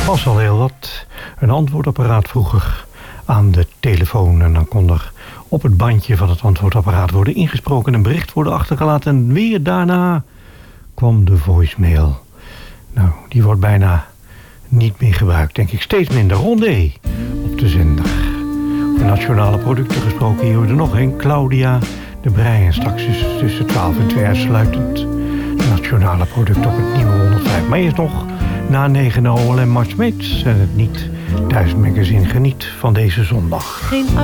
Was al heel wat. Een antwoordapparaat vroeger aan de telefoon. En dan kon er op het bandje van het antwoordapparaat worden ingesproken. Een bericht worden achtergelaten. En weer daarna kwam de voicemail. Nou, die wordt bijna niet meer gebruikt. Denk ik steeds minder. Rondé op de zender. Over nationale producten gesproken. Hier er nog een. Claudia de Breij. En straks is tussen 12 en 2 uitsluitend nationale producten op het nieuwe 105. Maar eerst nog na 9 OL en Mart Smeets en het Niet Thuis Magazine. Geniet van deze zondag. Geen